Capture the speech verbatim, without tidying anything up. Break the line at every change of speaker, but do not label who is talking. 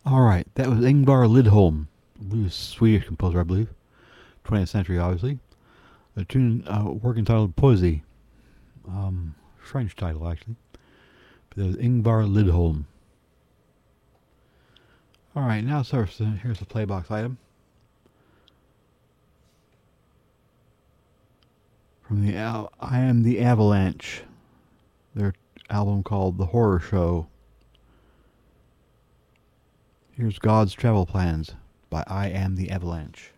Alright, that was Ingvar Lidholm, a Swedish composer, I believe. twentieth century, obviously. A tune, uh, work entitled Poesy. Um, French title, actually. But that was Ingvar Lidholm. Alright, now so here's the playbox item. From the Al- I Am the Avalanche. Their album called The Horror Show. Here's God's Travel Plans by I Am the Avalanche.